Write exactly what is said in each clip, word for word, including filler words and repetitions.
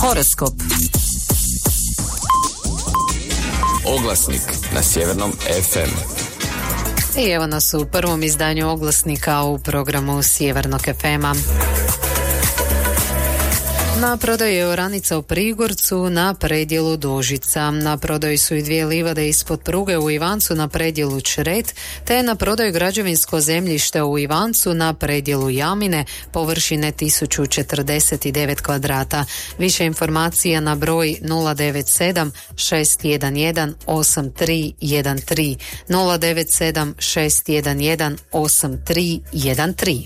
Horoskop. Oglasnik na Sjevernom ef em. I evo nas u prvom izdanju oglasnika u programu Sjevernog ef ema. Na prodaju je oranica u Prigorcu na predjelu Dožica. Na prodaju su i dvije livade ispod pruge u Ivancu na predjelu Čret, te na prodaju građevinsko zemljište u Ivancu na predjelu Jamine površine tisuću četrdeset devet kvadrata. Više informacija na broj nula devet sedam šest jedan jedan osam tri jedan tri nula devet sedam šest jedan jedan osam tri jedan tri.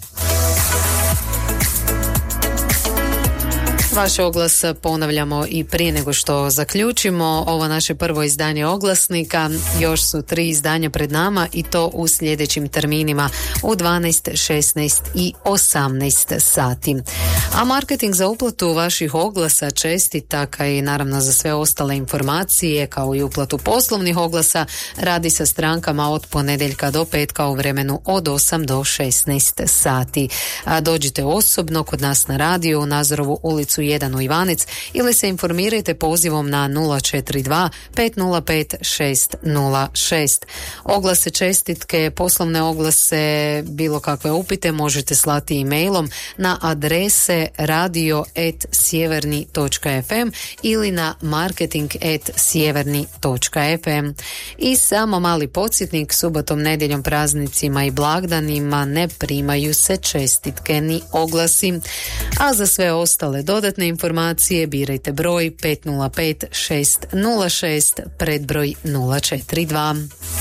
Vaš oglas ponavljamo i prije nego što zaključimo ovo naše prvo izdanje oglasnika. Još su tri izdanja pred nama i to u sljedećim terminima u dvanaest, šesnaest i osamnaest sati. A marketing za uplatu vaših oglasa, čestitaka i naravno za sve ostale informacije kao i uplatu poslovnih oglasa radi sa strankama od ponedjeljka do petka u vremenu od osam do šesnaest sati. A dođite osobno kod nas na radiju u Nazorovu ulicu jedan u Ivanec ili se informirajte pozivom na nula četiri dva pet nula pet šest nula šest. Oglase, čestitke, poslovne oglase, bilo kakve upite možete slati e-mailom na adrese radio at sjeverni točka ef em ili na marketing at sjeverni točka ef em. I samo mali podsjetnik, subotom, nedjeljom, praznicima i blagdanima ne primaju se čestitke ni oglasi, a za sve ostale dodatne informacije birajte broj pet nula pet šest nula šest predbroj nula četiri dva.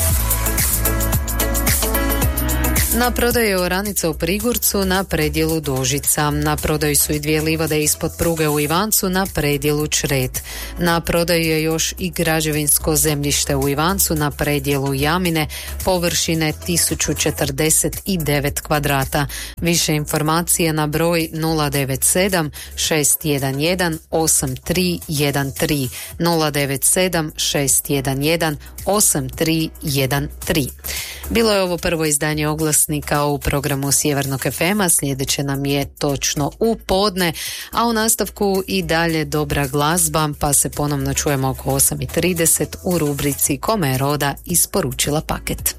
Na prodaju je oranica u Prigorcu na predjelu Dožica. Na prodaju su i dvije livade ispod pruge u Ivancu na predjelu Čret. Na prodaju je još i građevinsko zemljište u Ivancu na predjelu Jamine površine tisuću četrdeset devet kvadrata. Više informacije na broj nula devet sedam šest jedan jedan osam tri jedan tri nula devet sedam šest jedan jedan osam tri jedan tri. Bilo je ovo prvo izdanje oglasnika u programu Sjevernog ef ema, sljedeće nam je točno u podne, a u nastavku i dalje dobra glazba, pa se ponovno čujemo oko osam i trideset u rubrici Kome je roda isporučila paket.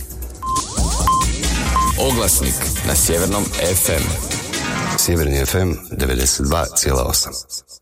Oglasnik na Sjevernom ef em. Sjeverni ef em devedeset dva zarez osam.